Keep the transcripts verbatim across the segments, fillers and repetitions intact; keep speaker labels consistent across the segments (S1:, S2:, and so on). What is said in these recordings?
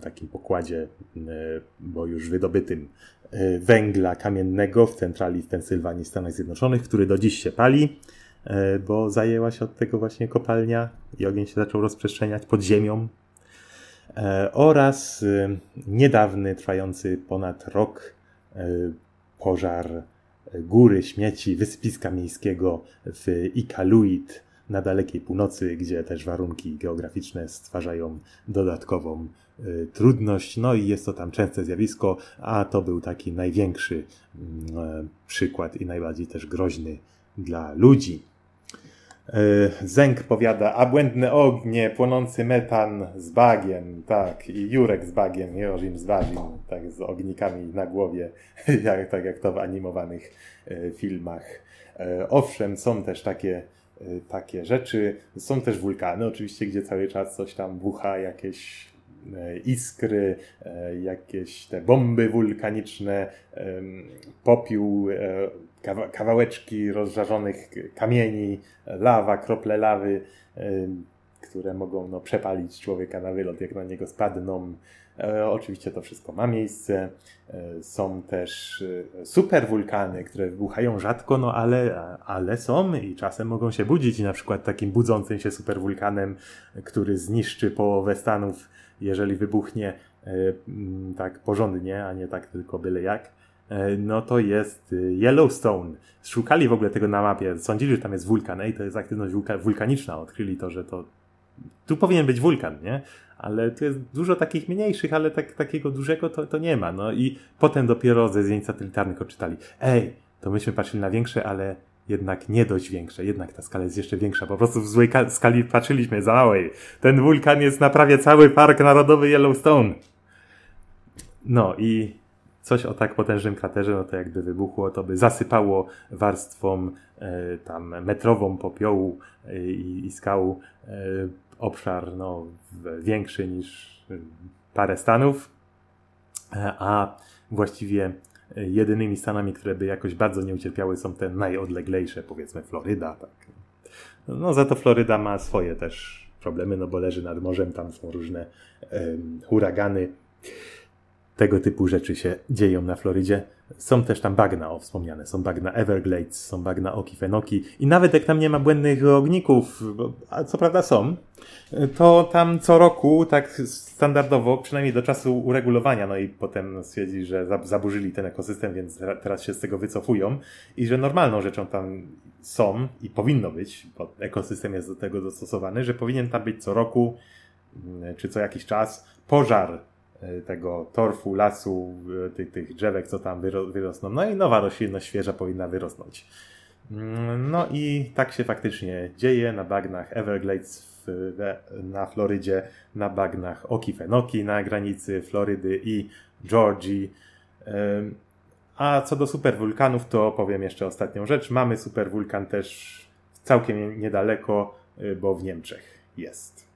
S1: takim pokładzie, bo już wydobytym węgla kamiennego w centrali w Pensylwanii, Stanach Zjednoczonych, który do dziś się pali, bo zajęła się od tego właśnie kopalnia i ogień się zaczął rozprzestrzeniać pod ziemią. Oraz niedawny, trwający ponad rok pożar góry śmieci wysypiska miejskiego w Iqaluit na dalekiej północy, gdzie też warunki geograficzne stwarzają dodatkową y, trudność. No i jest to tam częste zjawisko, a to był taki największy y, przykład i najbardziej też groźny dla ludzi. Y, Zęk powiada, a błędne ognie, płonący metan z bagiem, tak, i Jurek z bagiem, Jorzim z bagiem, tak, z ognikami na głowie, jak, tak jak to w animowanych y, filmach. Y, owszem, są też takie takie rzeczy. Są też wulkany oczywiście, gdzie cały czas coś tam bucha, jakieś iskry, jakieś te bomby wulkaniczne, popiół, kawałeczki rozżarzonych kamieni, lawa, krople lawy, które mogą no, przepalić człowieka na wylot, jak na niego spadną. E, oczywiście to wszystko ma miejsce. E, są też e, superwulkany, które wybuchają rzadko, no ale, ale są i czasem mogą się budzić. I na przykład takim budzącym się superwulkanem, który zniszczy połowę Stanów, jeżeli wybuchnie e, m, tak porządnie, a nie tak tylko byle jak, e, no to jest Yellowstone. Szukali w ogóle tego na mapie. Sądzili, że tam jest wulkan. Ej, to jest aktywność wulka- wulkaniczna. Odkryli to, że to tu powinien być wulkan, nie? Ale tu jest dużo takich mniejszych, ale tak, takiego dużego to, to nie ma. No i potem dopiero ze zdjęć satelitarnych odczytali. Ej, to myśmy patrzyli na większe, ale jednak nie dość większe. Jednak ta skala jest jeszcze większa. Po prostu w złej ka- skali patrzyliśmy za małej. Ten wulkan jest na prawie cały Park Narodowy Yellowstone. No i coś o tak potężnym kraterze, no to jakby wybuchło, to by zasypało warstwą e, tam metrową popiołu e, i, i skał e, obszar no, większy niż parę stanów, a właściwie jedynymi stanami, które by jakoś bardzo nie ucierpiały, są te najodleglejsze, powiedzmy Floryda. Tak. No za to Floryda ma swoje też problemy, no bo leży nad morzem, tam są różne um, huragany. Tego typu rzeczy się dzieją na Florydzie. Są też tam bagna, o wspomniane, są bagna Everglades, są bagna Okefenokee i nawet jak tam nie ma błędnych ogników, a co prawda są, to tam co roku tak standardowo, przynajmniej do czasu uregulowania, no i potem stwierdzi, że zaburzyli ten ekosystem, więc teraz się z tego wycofują i że normalną rzeczą tam są i powinno być, bo ekosystem jest do tego dostosowany, że powinien tam być co roku czy co jakiś czas pożar tego torfu, lasu, tych, tych drzewek, co tam wyro- wyrosną. No i nowa roślinność świeża powinna wyrosnąć. No i tak się faktycznie dzieje na bagnach Everglades w, na Florydzie, na bagnach Okefenokee na granicy Florydy i Georgii. A co do superwulkanów, to powiem jeszcze ostatnią rzecz. Mamy superwulkan też całkiem niedaleko, bo w Niemczech jest.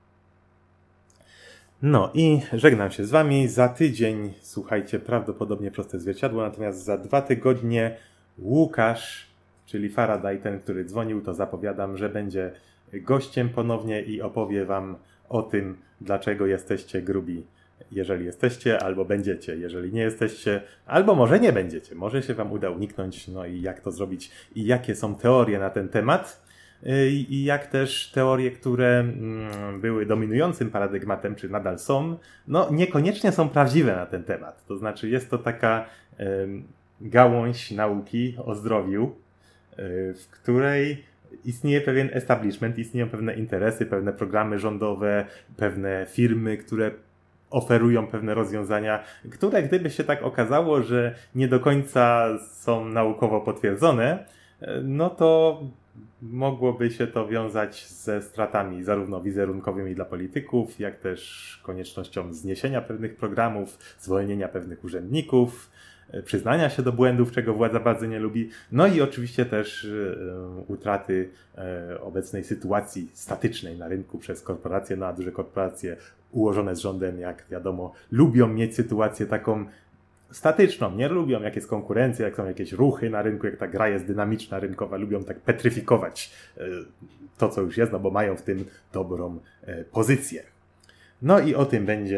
S1: No i żegnam się z wami. Za tydzień, słuchajcie, prawdopodobnie Proste Zwierciadło, natomiast za dwa tygodnie Łukasz, czyli Faraday, ten, który dzwonił, to zapowiadam, że będzie gościem ponownie i opowie wam o tym, dlaczego jesteście grubi, jeżeli jesteście, albo będziecie, jeżeli nie jesteście, albo może nie będziecie. Może się wam uda uniknąć, no i jak to zrobić i jakie są teorie na ten temat. I jak też teorie, które były dominującym paradygmatem, czy nadal są, no niekoniecznie są prawdziwe na ten temat. To znaczy jest to taka um, gałąź nauki o zdrowiu, um, w której istnieje pewien establishment, istnieją pewne interesy, pewne programy rządowe, pewne firmy, które oferują pewne rozwiązania, które gdyby się tak okazało, że nie do końca są naukowo potwierdzone, no to mogłoby się to wiązać ze stratami zarówno wizerunkowymi dla polityków, jak też koniecznością zniesienia pewnych programów, zwolnienia pewnych urzędników, przyznania się do błędów, czego władza bardzo nie lubi, no i oczywiście też e, utraty e, obecnej sytuacji statycznej na rynku przez korporacje, no a duże korporacje ułożone z rządem, jak wiadomo, lubią mieć sytuację taką statyczną, nie lubią jak jest konkurencja, jak są jakieś ruchy na rynku, jak ta gra jest dynamiczna, rynkowa, lubią tak petryfikować to, co już jest, no bo mają w tym dobrą pozycję. No i o tym będzie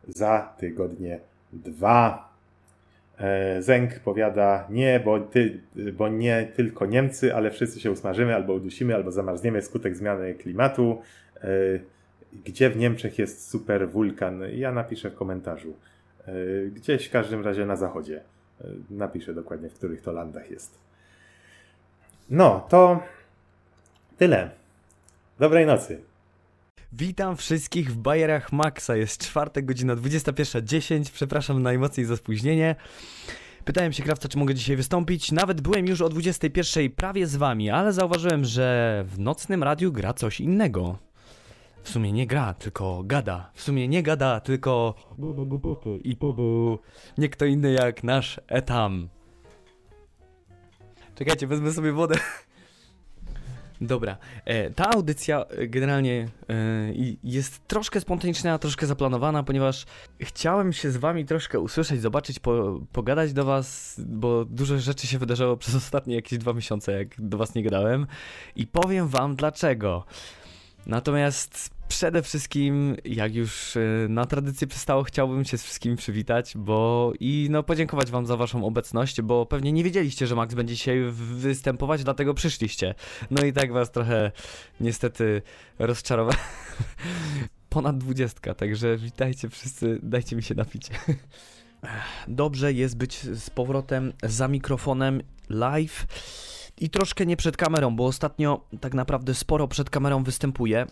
S1: za tygodnie dwa. Zęk powiada, nie, bo, ty, bo nie tylko Niemcy, ale wszyscy się usmażymy, albo udusimy, albo zamarzniemy wskutek zmiany klimatu. Gdzie w Niemczech jest super wulkan? Ja napiszę w komentarzu. Gdzieś w każdym razie na zachodzie. Napiszę dokładnie, w których to landach jest. No, to tyle. Dobrej nocy.
S2: Witam wszystkich w Bajerach Maxa. Jest czwartek, godzina dwudziesta pierwsza dziesięć. Przepraszam najmocniej za spóźnienie. Pytałem się krawca, czy mogę dzisiaj wystąpić. Nawet byłem już o dwudziestej pierwszej prawie z wami, ale zauważyłem, że w nocnym radiu gra coś innego. W sumie nie gra, tylko gada. W sumie nie gada, tylko i nie kto inny jak nasz Etam. Czekajcie, wezmę sobie wodę. Dobra, e, ta audycja generalnie e, jest troszkę spontaniczna, troszkę zaplanowana, ponieważ chciałem się z wami troszkę usłyszeć, zobaczyć, po, pogadać do was, bo dużo rzeczy się wydarzyło przez ostatnie jakieś dwa miesiące, jak do was nie gadałem, i powiem wam dlaczego. Natomiast przede wszystkim, jak już na tradycję przystało, chciałbym się z wszystkimi przywitać, bo i no podziękować wam za waszą obecność, bo pewnie nie wiedzieliście, że Max będzie dzisiaj występować, dlatego przyszliście. No i tak was trochę niestety rozczarowałem. Ponad dwudziestka, także witajcie wszyscy, dajcie mi się napić. Dobrze jest być z powrotem za mikrofonem live i troszkę nie przed kamerą, bo ostatnio tak naprawdę sporo przed kamerą występuję.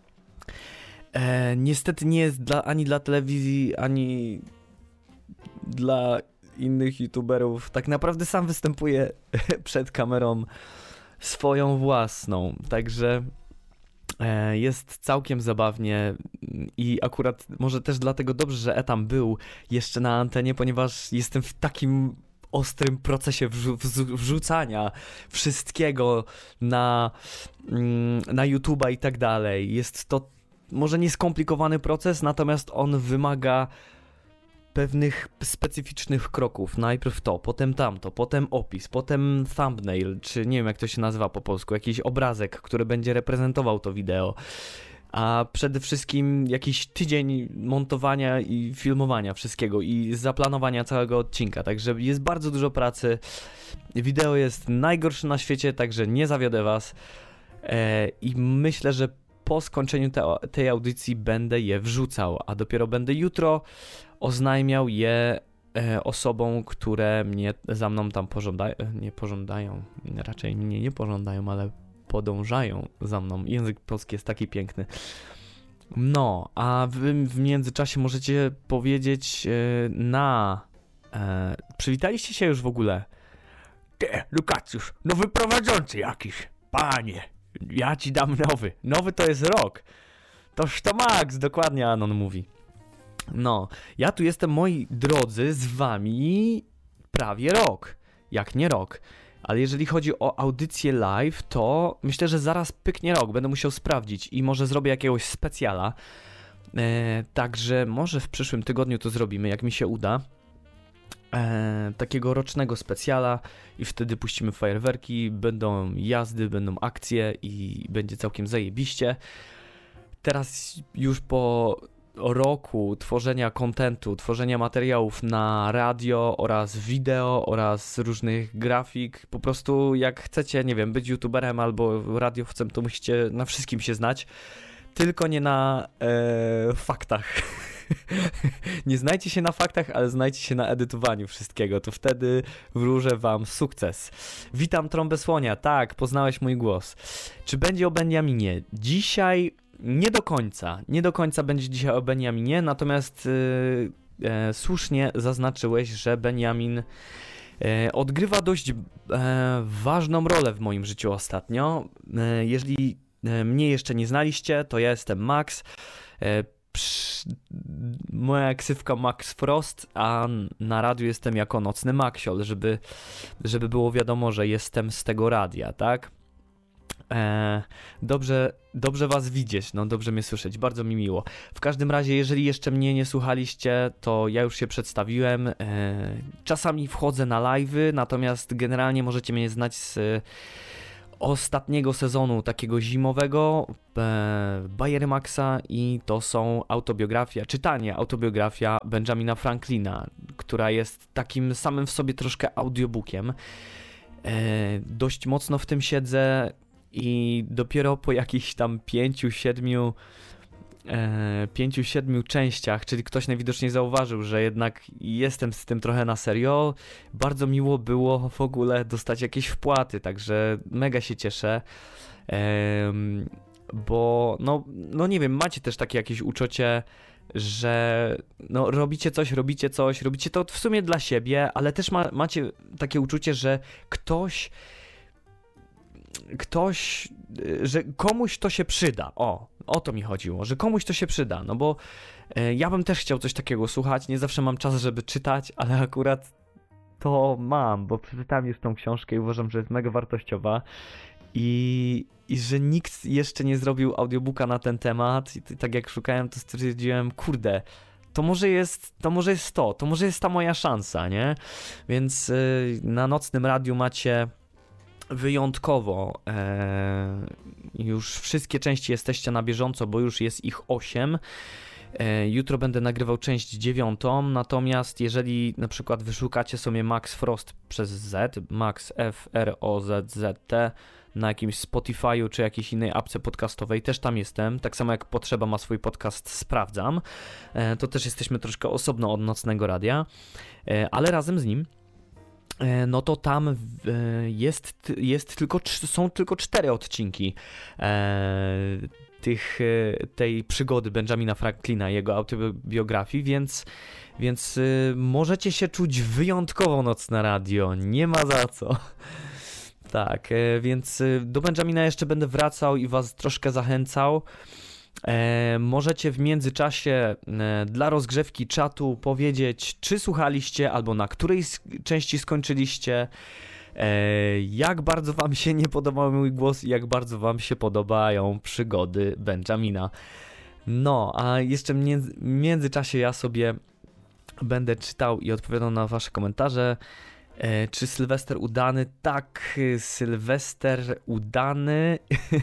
S2: E, niestety nie jest dla, ani dla telewizji, ani dla innych youtuberów. Tak naprawdę sam występuję przed kamerą swoją własną. Także e, jest całkiem zabawnie i akurat może też dlatego dobrze, że Etam był jeszcze na antenie, ponieważ jestem w takim ostrym procesie wrzu- wrzu- wrzucania wszystkiego na, mm, na YouTube'a i tak dalej. Jest to może nie skomplikowany proces, natomiast on wymaga pewnych specyficznych kroków. Najpierw to, potem tamto, potem opis, potem thumbnail, czy nie wiem jak to się nazywa po polsku, jakiś obrazek, który będzie reprezentował to wideo. A przede wszystkim jakiś tydzień montowania i filmowania wszystkiego i zaplanowania całego odcinka, także jest bardzo dużo pracy. Wideo jest najgorsze na świecie, także nie zawiodę was e, i myślę, że po skończeniu te, tej audycji będę je wrzucał, a dopiero będę jutro oznajmiał je e, osobom, które mnie za mną tam pożądają, nie pożądają, raczej mnie nie pożądają, ale podążają za mną. Język polski jest taki piękny. No, a wy w międzyczasie możecie powiedzieć e, na... E, przywitaliście się już w ogóle? Ty, Lukacjusz, nowy prowadzący jakiś. Panie, ja ci dam nowy. Nowy to jest rok. Toż to Max, dokładnie Anon mówi. No, ja tu jestem, moi drodzy, z wami prawie rok. Jak nie rok. Ale jeżeli chodzi o audycję live, to myślę, że zaraz pyknie rok. Będę musiał sprawdzić i może zrobię jakiegoś specjala. E, także może w przyszłym tygodniu to zrobimy, jak mi się uda. E, takiego rocznego specjala i wtedy puścimy fajerwerki, będą jazdy, będą akcje i będzie całkiem zajebiście. Teraz już po roku tworzenia kontentu, tworzenia materiałów na radio oraz wideo oraz różnych grafik, po prostu jak chcecie, nie wiem, być youtuberem albo radiowcem, to musicie na wszystkim się znać, tylko nie na e, faktach. Nie znajcie się na faktach, ale znajcie się na edytowaniu wszystkiego, to wtedy wróżę wam sukces. Witam Trąbę Słonia, tak, poznałeś mój głos. Czy będzie o Benjaminie? Dzisiaj nie do końca, nie do końca będzie dzisiaj o Benjaminie, natomiast yy, e, słusznie zaznaczyłeś, że Benjamin e, odgrywa dość e, ważną rolę w moim życiu ostatnio. E, jeżeli e, mnie jeszcze nie znaliście, to ja jestem Max. E, Psz, moja ksywka Max Frost, a na radiu jestem jako Nocny Maxiol, żeby, żeby było wiadomo, że jestem z tego radia, tak? E, dobrze, dobrze was widzieć, no dobrze mnie słyszeć, bardzo mi miło. W każdym razie, jeżeli jeszcze mnie nie słuchaliście, to ja już się przedstawiłem. E, czasami wchodzę na live'y, natomiast generalnie możecie mnie znać z ostatniego sezonu takiego zimowego e, Bayery Maxa i to są autobiografia, czytanie, autobiografia Benjamina Franklina, która jest takim samym w sobie troszkę audiobookiem. E, dość mocno w tym siedzę i dopiero po jakichś tam pięciu, siedmiu E, pięciu, siedmiu częściach, czyli ktoś najwidoczniej zauważył, że jednak jestem z tym trochę na serio. Bardzo miło było w ogóle dostać jakieś wpłaty, także mega się cieszę, e, bo no, no nie wiem, macie też takie jakieś uczucie, że no robicie coś, robicie coś, robicie to w sumie dla siebie, ale też ma, macie takie uczucie, że ktoś ktoś, że komuś to się przyda. O, o to mi chodziło, że komuś to się przyda, no bo e, ja bym też chciał coś takiego słuchać, nie zawsze mam czas, żeby czytać, ale akurat to mam, bo przeczytałem już tą książkę i uważam, że jest mega wartościowa i, i że nikt jeszcze nie zrobił audiobooka na ten temat i tak jak szukałem, to stwierdziłem, kurde, to może jest to, może jest to, to może jest ta moja szansa, nie? Więc y, na Nocnym Radiu macie wyjątkowo e, już wszystkie części jesteście na bieżąco, bo już jest ich osiem. E, jutro będę nagrywał część dziewiątą, natomiast jeżeli na przykład wyszukacie sobie Max Frost przez Z, Max F R O Z Z T na jakimś Spotify'u czy jakiejś innej apce podcastowej, też tam jestem, tak samo jak Potrzeba ma swój podcast Sprawdzam, e, to też jesteśmy troszkę osobno od Nocnego Radia, e, ale razem z nim no to tam jest, jest tylko, są tylko cztery odcinki e, tych, tej przygody Benjamina Franklina, jego autobiografii, więc, więc y, możecie się czuć wyjątkowo Nocne Radio, nie ma za co. Tak, e, więc do Benjamina jeszcze będę wracał i was troszkę zachęcał. E, możecie w międzyczasie e, dla rozgrzewki czatu powiedzieć, czy słuchaliście, albo na której części skończyliście, e, jak bardzo wam się nie podobał mój głos i jak bardzo wam się podobają przygody Benjamina. No, a jeszcze w międzyczasie ja sobie będę czytał i odpowiadał na wasze komentarze. E, czy Sylwester udany? Tak, Sylwester udany...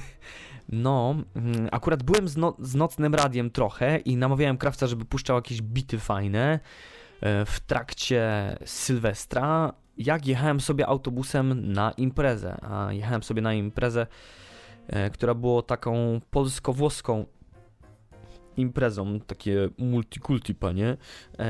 S2: No, akurat byłem z, no, z Nocnym Radiem trochę i namawiałem Krawca, żeby puszczał jakieś bity fajne w trakcie Sylwestra, jak jechałem sobie autobusem na imprezę, a jechałem sobie na imprezę, która była taką polsko-włoską imprezą, takie multikulti, panie.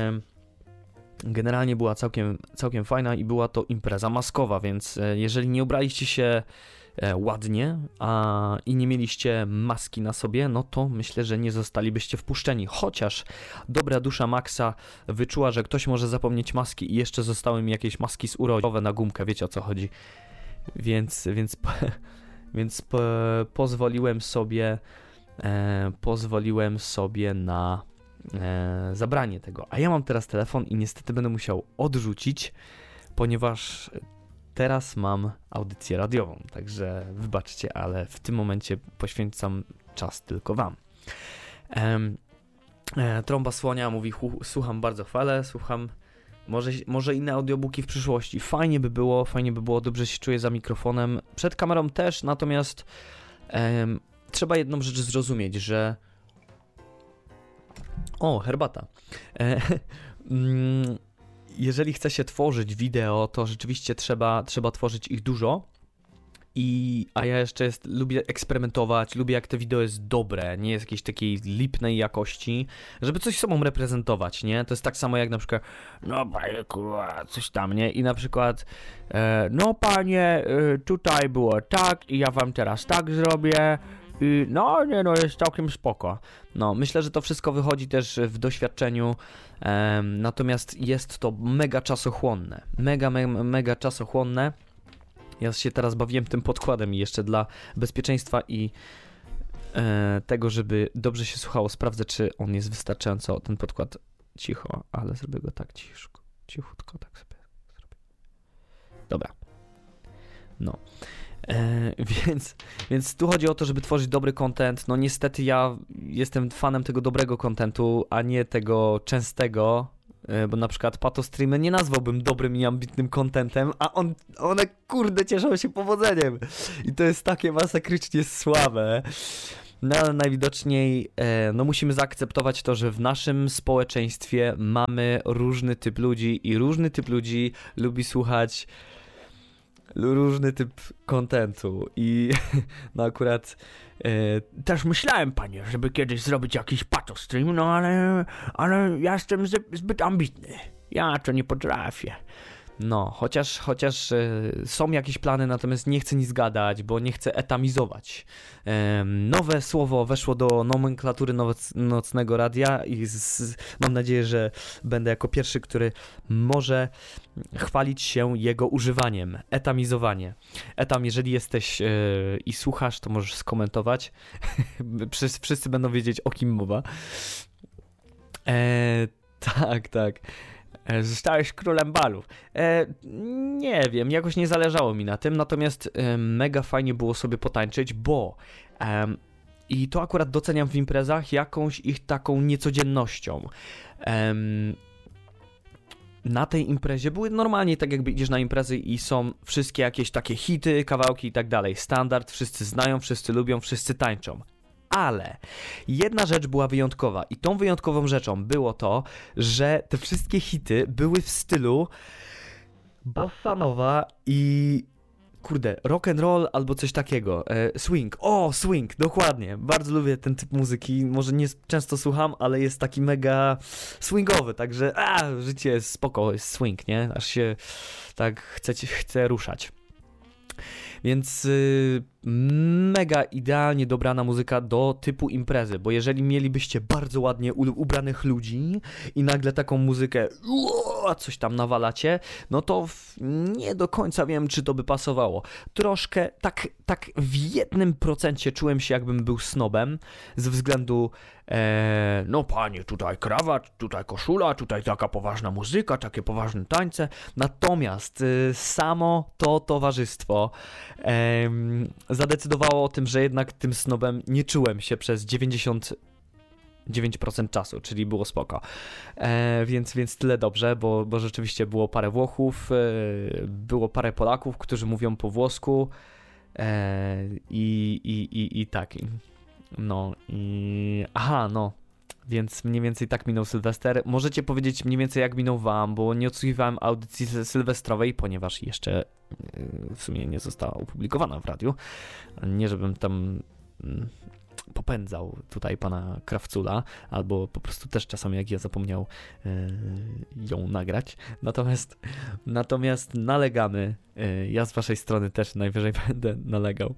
S2: Generalnie była całkiem, całkiem fajna i była to impreza maskowa, więc jeżeli nie ubraliście się ładnie a, i nie mieliście maski na sobie, no to myślę, że nie zostalibyście wpuszczeni. Chociaż dobra dusza Maxa wyczuła, że ktoś może zapomnieć maski i jeszcze zostały mi jakieś maski z urodzinowe na gumkę, wiecie o co chodzi. Więc, więc, więc po, pozwoliłem sobie e, pozwoliłem sobie na e, zabranie tego. A ja mam teraz telefon i niestety będę musiał odrzucić, ponieważ teraz mam audycję radiową, także wybaczcie, ale w tym momencie poświęcam czas tylko wam. Ehm, e, Trąba Słonia mówi, hu, słucham bardzo chwale, słucham może, może inne audiobooki w przyszłości. Fajnie by było, fajnie by było, dobrze się czuję za mikrofonem, przed kamerą też, natomiast em, trzeba jedną rzecz zrozumieć, że... O, herbata. E, mm, Jeżeli chce się tworzyć wideo, to rzeczywiście trzeba, trzeba tworzyć ich dużo. I, a ja jeszcze jest, lubię eksperymentować, lubię jak to wideo jest dobre, nie jest jakiejś takiej lipnej jakości, żeby coś sobą reprezentować, nie? To jest tak samo jak na przykład, no panie kurwa, coś tam, nie? I na przykład, e, no panie, e, tutaj było tak i ja wam teraz tak zrobię. I no, nie, no jest całkiem spoko. No, myślę, że to wszystko wychodzi też w doświadczeniu, um, natomiast jest to mega czasochłonne, mega, mega, mega czasochłonne. Ja się teraz bawiłem tym podkładem i jeszcze dla bezpieczeństwa i e, tego, żeby dobrze się słuchało, sprawdzę, czy on jest wystarczająco, ten podkład, cicho, ale zrobię go tak cichutko, cichutko, tak sobie zrobię. Dobra. No. E, więc, więc tu chodzi o to, żeby tworzyć dobry content. No niestety ja jestem fanem tego dobrego contentu, a nie tego częstego, e, bo na przykład patostreamy nie nazwałbym dobrym i ambitnym contentem, a on, one kurde cieszą się powodzeniem i to jest takie masakrycznie słabe. No ale najwidoczniej e, no musimy zaakceptować to, że w naszym społeczeństwie mamy różny typ ludzi i różny typ ludzi lubi słuchać różny typ kontentu i no akurat e, też myślałem, panie, żeby kiedyś zrobić jakiś patostream, no ale, ale ja jestem zbyt ambitny, ja to nie potrafię. No, chociaż, chociaż e, są jakieś plany, natomiast nie chcę nic gadać, bo nie chcę etamizować. E, nowe słowo weszło do nomenklatury noc, nocnego radia i z, mam nadzieję, że będę jako pierwszy, który może chwalić się jego używaniem. Etamizowanie. Etam, jeżeli jesteś e, i słuchasz, to możesz skomentować. wszyscy, wszyscy będą wiedzieć, o kim mowa. E, tak, tak. Zostałeś królem balów. E, nie wiem, jakoś nie zależało mi na tym, natomiast e, mega fajnie było sobie potańczyć, bo e, i to akurat doceniam w imprezach jakąś ich taką niecodziennością. E, na tej imprezie były normalnie tak jakby idziesz na imprezy i są wszystkie jakieś takie hity, kawałki i tak dalej. Standard, wszyscy znają, wszyscy lubią, wszyscy tańczą. Ale jedna rzecz była wyjątkowa i tą wyjątkową rzeczą było to, że te wszystkie hity były w stylu bossa nova i kurde, rock and roll albo coś takiego, e, swing, o swing, dokładnie, bardzo lubię ten typ muzyki, może nie często słucham, ale jest taki mega swingowy, także a, życie jest spoko, jest swing, nie, aż się tak chce, chce ruszać. Więc yy, mega idealnie dobrana muzyka do typu imprezy, bo jeżeli mielibyście bardzo ładnie u- ubranych ludzi i nagle taką muzykę uo, coś tam nawalacie, no to w, nie do końca wiem, czy to by pasowało. Troszkę, tak, tak w jednym procencie czułem się, jakbym był snobem, ze względu e, no panie, tutaj krawat, tutaj koszula, tutaj taka poważna muzyka, takie poważne tańce, natomiast y, samo to towarzystwo e, zadecydowało o tym, że jednak tym snobem nie czułem się przez dziewięćdziesiąt dziewięć procent czasu, czyli było spoko. E, więc, więc tyle dobrze, bo, bo rzeczywiście było parę Włochów, e, było parę Polaków, którzy mówią po włosku e, i, i, i, i tak. No i... Aha, no. Więc mniej więcej tak minął Sylwester. Możecie powiedzieć mniej więcej jak minął wam, bo nie odsłuchiwałem audycji sylwestrowej, ponieważ jeszcze w sumie nie została opublikowana w radiu. Nie żebym tam popędzał tutaj pana Krawcula, albo po prostu też czasami jak ja zapomniał ją nagrać. Natomiast, natomiast nalegamy. Ja z waszej strony też najwyżej będę nalegał.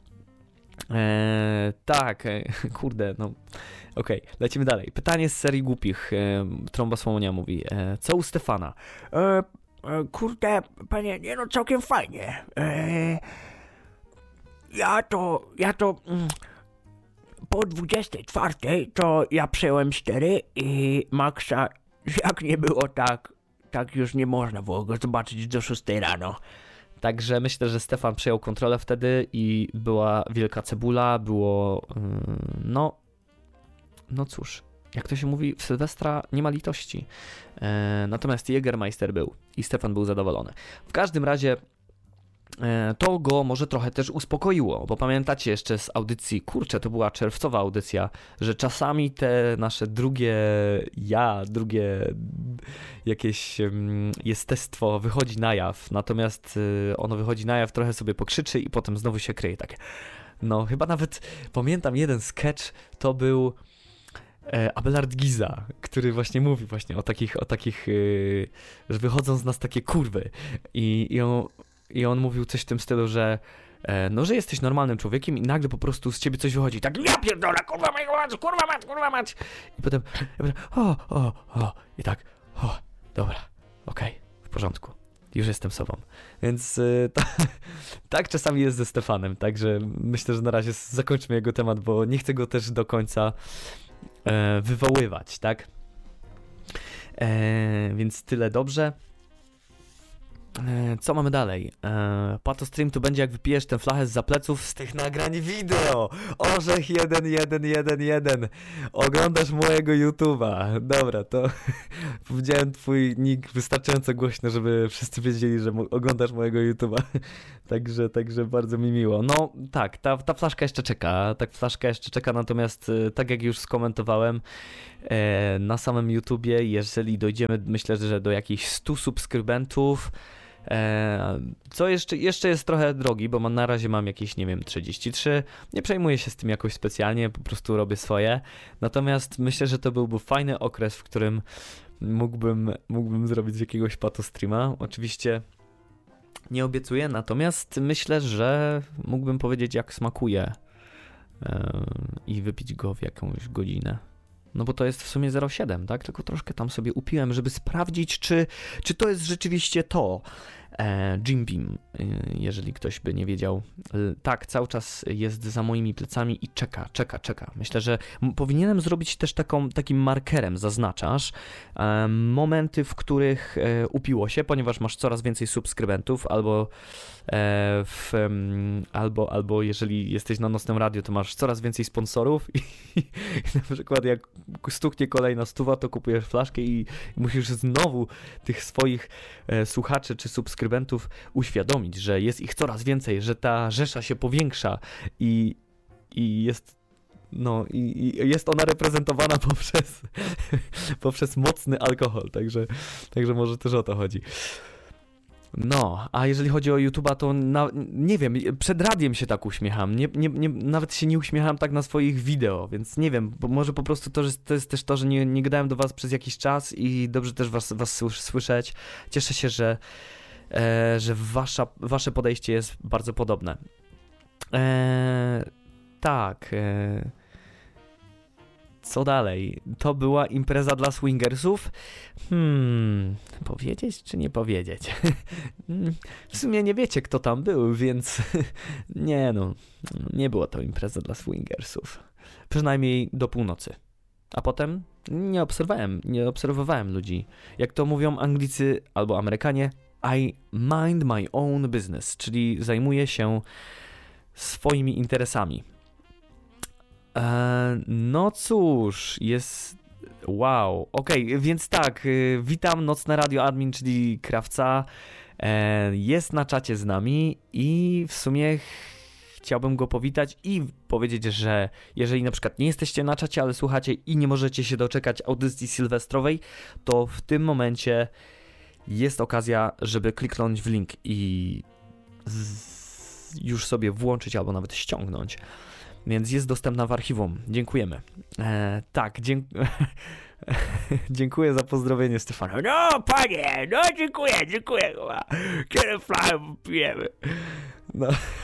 S2: Eee, tak, e, kurde, no okej, okay, lecimy dalej. Pytanie z serii głupich. E, Trąba Słomonia mówi, e, co u Stefana? E, e, kurde, panie, nie no, całkiem fajnie. E, ja to, ja to mm, po dwudziestej czwartej to ja przejąłem cztery i Maxa, jak nie było tak, tak już nie można było go zobaczyć do szóstej rano. Także myślę, że Stefan przejął kontrolę wtedy i była wielka cebula, było, yy, no, no cóż, jak to się mówi, w Sylwestra nie ma litości. Yy, natomiast Jägermeister był i Stefan był zadowolony. W każdym razie yy, to go może trochę też uspokoiło, bo pamiętacie jeszcze z audycji, kurczę, to była czerwcowa audycja, że czasami te nasze drugie ja, drugie jakieś um, jestestwo wychodzi na jaw, natomiast y, ono wychodzi na jaw, trochę sobie pokrzyczy i potem znowu się kryje, tak. No, chyba nawet pamiętam jeden sketch, to był e, Abelard Giza, który właśnie mówi właśnie o takich, o takich, y, że wychodzą z nas takie kurwy i, i, on, i on mówił coś w tym stylu, że e, no, że jesteś normalnym człowiekiem i nagle po prostu z ciebie coś wychodzi, tak, ja pierdolę, kurwa mać, kurwa mać, kurwa mać i potem, i potem o, o, o, i tak, o, dobra, okej, okay, w porządku, już jestem sobą. Więc yy, to, tak czasami jest ze Stefanem, także myślę, że na razie zakończmy jego temat, bo nie chcę go też do końca e, wywoływać, tak? E, więc tyle dobrze. E, e, co mamy dalej? E, Patostream tu będzie jak wypijesz ten flachę z zapleców z tych nagrań wideo. Orzech jeden jeden jeden jeden. Oglądasz mojego YouTube'a. Dobra, to powiedziałem twój nick wystarczająco głośno, żeby wszyscy wiedzieli, że oglądasz mojego YouTube'a. Także, także bardzo mi miło. No tak, ta, ta flaszka jeszcze czeka. Ta flaszka jeszcze czeka, natomiast tak jak już skomentowałem e, na samym YouTubie, jeżeli dojdziemy, myślę, że do jakichś stu subskrybentów, e, co jeszcze, jeszcze jest trochę drogi, bo na razie mam jakieś, nie wiem, trzydzieści trzy. Nie przejmuję się z tym jakoś specjalnie, po prostu robię swoje. Natomiast myślę, że to byłby fajny okres, w którym mógłbym, mógłbym zrobić jakiegoś patostreama. Oczywiście nie obiecuję, natomiast myślę, że mógłbym powiedzieć, jak smakuje yy, i wypić go w jakąś godzinę. No bo to jest w sumie zero przecinek siedem, tak? Tylko troszkę tam sobie upiłem, żeby sprawdzić, czy, czy to jest rzeczywiście to. E, Jim Beam, jeżeli ktoś by nie wiedział. Tak, cały czas jest za moimi plecami i czeka, czeka, czeka. Myślę, że m- powinienem zrobić też taką, takim markerem, zaznaczasz e, momenty, w których e, upiło się, ponieważ masz coraz więcej subskrybentów, albo, e, w, m, albo, albo jeżeli jesteś na Nocnym Radiu, to masz coraz więcej sponsorów i, i na przykład jak stuknie kolejna stuwa, to kupujesz flaszkę i, i musisz znowu tych swoich e, słuchaczy czy subskrybentów uświadomić, że jest ich coraz więcej, że ta rzesza się powiększa i, i jest no i, i jest ona reprezentowana poprzez poprzez mocny alkohol, także, także może też o to chodzi. No, a jeżeli chodzi o YouTube'a, to na, nie wiem, przed radiem się tak uśmiecham, nie, nie, nie, nawet się nie uśmiecham tak na swoich wideo, więc nie wiem, bo może po prostu to, że to jest też to, że nie, nie gadałem do was przez jakiś czas i dobrze też was, was słyszeć. Cieszę się, że E, że wasza, wasze podejście jest bardzo podobne. E, tak. E, co dalej? To była impreza dla swingersów? Hmm, powiedzieć czy nie powiedzieć? W sumie nie wiecie, kto tam był, więc nie no, nie była to impreza dla swingersów. Przynajmniej do północy. A potem nie obserwowałem, nie obserwowałem ludzi. Jak to mówią Anglicy albo Amerykanie, I mind my own business, czyli zajmuję się swoimi interesami. Eee, no cóż, jest... Wow, okej, okay, więc tak, y, witam Nocne Radio Admin, czyli Krawca, eee, jest na czacie z nami i w sumie ch- chciałbym go powitać i powiedzieć, że jeżeli na przykład nie jesteście na czacie, ale słuchacie i nie możecie się doczekać audycji sylwestrowej, to w tym momencie jest okazja, żeby kliknąć w link i z... już sobie włączyć albo nawet ściągnąć. Więc jest dostępna w archiwum. Dziękujemy. E, tak, dzięk... dziękuję za pozdrowienie, Stefano. No, panie, no dziękuję, dziękuję. Kiedy flachę pijemy. No.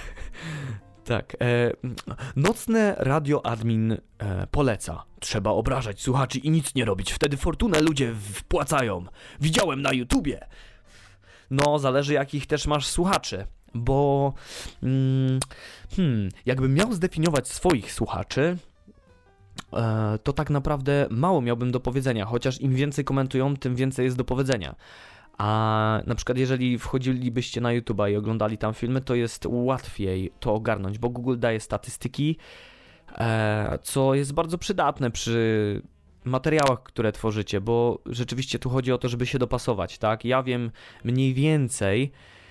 S2: Tak. E, Nocne Radio Admin e, poleca. Trzeba obrażać słuchaczy i nic nie robić. Wtedy fortunę ludzie wpłacają. Widziałem na YouTubie. No, zależy jakich też masz słuchaczy. Bo mm, hmm, jakbym miał zdefiniować swoich słuchaczy, e, to tak naprawdę mało miałbym do powiedzenia. Chociaż im więcej komentują, tym więcej jest do powiedzenia. A na przykład jeżeli wchodzilibyście na YouTube'a i oglądali tam filmy, to jest łatwiej to ogarnąć, bo Google daje statystyki, e, co jest bardzo przydatne przy materiałach, które tworzycie, bo rzeczywiście tu chodzi o to, żeby się dopasować, tak? Ja wiem mniej więcej,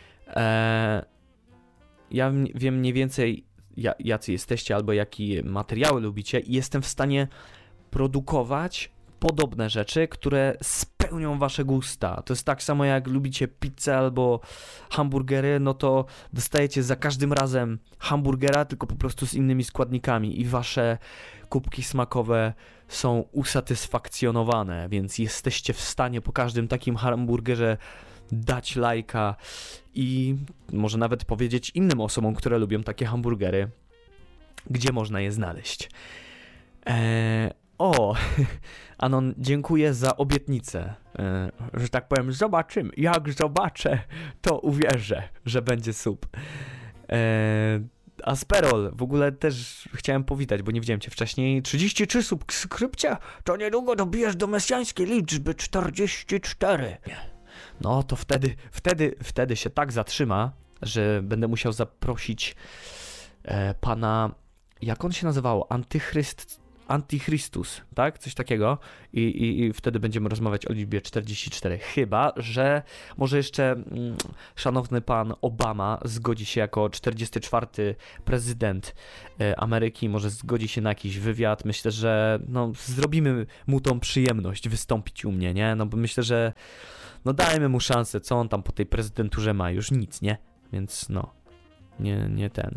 S2: e, ja wiem mniej więcej, jacy jesteście albo jakie materiały lubicie i jestem w stanie produkować podobne rzeczy, które spełnią wasze gusta. To jest tak samo jak lubicie pizzę albo hamburgery, no to dostajecie za każdym razem hamburgera, tylko po prostu z innymi składnikami i wasze kubki smakowe są usatysfakcjonowane, więc jesteście w stanie po każdym takim hamburgerze dać lajka i może nawet powiedzieć innym osobom, które lubią takie hamburgery, gdzie można je znaleźć. Eee, o, Anon, dziękuję za obietnicę, eee, że tak powiem, zobaczymy, jak zobaczę, to uwierzę, że będzie sub. Eee, Asperol, w ogóle też chciałem powitać, bo nie widziałem cię wcześniej. trzydzieści trzy subskrypcje, to niedługo dobijesz do mesjańskiej liczby czterdzieści cztery. no to wtedy, wtedy, wtedy się tak zatrzyma, że będę musiał zaprosić e, pana, jak on się nazywał? Antychryst, Antichrystus, tak? Coś takiego. I, i, I wtedy będziemy rozmawiać o liczbie czterdzieści cztery. Chyba że może jeszcze mm, szanowny pan Obama zgodzi się jako czterdziesty czwarty prezydent e, Ameryki, może zgodzi się na jakiś wywiad. Myślę, że no, zrobimy mu tą przyjemność wystąpić u mnie, nie? No bo myślę, że no dajmy mu szansę, co on tam po tej prezydenturze ma? Już nic, nie? Więc no, nie, nie ten.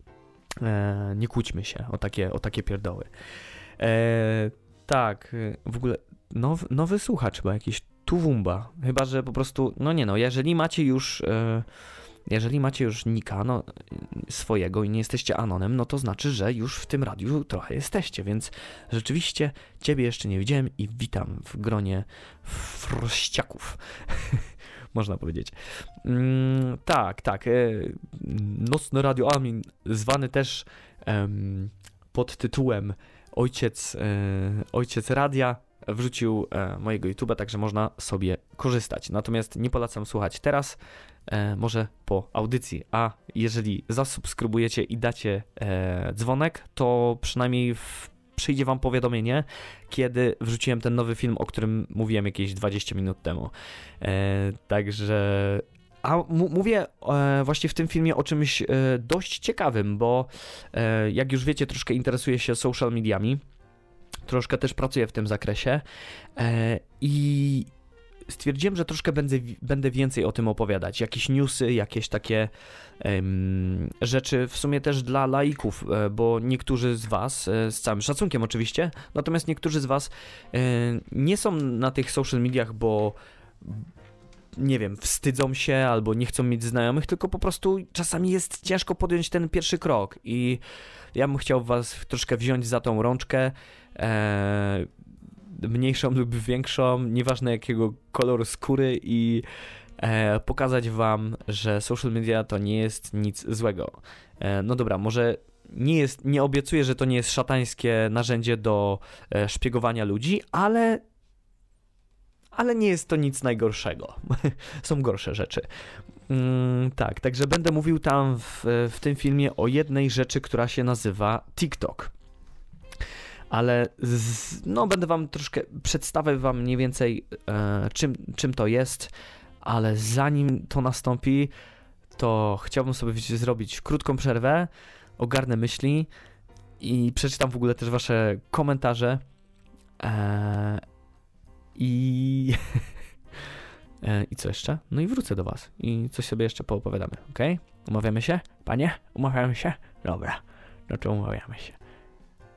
S2: E, nie kłóćmy się o takie, o takie pierdoły. E, tak, w ogóle nowy, nowy słuchacz chyba jakiś Tuwumba, chyba że po prostu, no nie no, jeżeli macie już e, jeżeli macie już nika no, swojego i nie jesteście anonem, no to znaczy, że już w tym radiu trochę jesteście, więc rzeczywiście ciebie jeszcze nie widziałem i witam w gronie frościaków. Można powiedzieć. Mm, tak, tak. E, Nocne Radio Amin, zwany też em, pod tytułem Ojciec, e, Ojciec Radia, wrzucił e, mojego YouTube'a, także można sobie korzystać. Natomiast nie polecam słuchać teraz, e, może po audycji. A jeżeli zasubskrybujecie i dacie e, dzwonek, to przynajmniej w przyjdzie wam powiadomienie, kiedy wrzuciłem ten nowy film, o którym mówiłem jakieś dwadzieścia minut temu. E, także... A m- mówię e, właśnie w tym filmie o czymś e, dość ciekawym, bo e, jak już wiecie, troszkę interesuję się social mediami, troszkę też pracuję w tym zakresie e, i stwierdziłem, że troszkę będę, będę więcej o tym opowiadać. Jakieś newsy, jakieś takie um, rzeczy w sumie też dla laików, bo niektórzy z was, z całym szacunkiem oczywiście, natomiast niektórzy z was e, nie są na tych social mediach, bo nie wiem, wstydzą się albo nie chcą mieć znajomych, tylko po prostu czasami jest ciężko podjąć ten pierwszy krok i ja bym chciał was troszkę wziąć za tą rączkę, e, mniejszą lub większą, nieważne jakiego koloru skóry i e, pokazać wam, że social media to nie jest nic złego. E, no dobra, może nie jest, nie obiecuję, że to nie jest szatańskie narzędzie do e, szpiegowania ludzi, ale ale nie jest to nic najgorszego. Są gorsze rzeczy. Mm, tak, także będę mówił tam w, w tym filmie o jednej rzeczy, która się nazywa TikTok. Ale z, no będę wam troszkę, przedstawię wam mniej więcej e, czym, czym to jest, ale zanim to nastąpi, to chciałbym sobie zrobić krótką przerwę, ogarnę myśli i przeczytam w ogóle też wasze komentarze e, i e, i co jeszcze? No i wrócę do was i coś sobie jeszcze poopowiadamy, ok? Umawiamy się? Panie? Umawiamy się? Dobra, no to umawiamy się.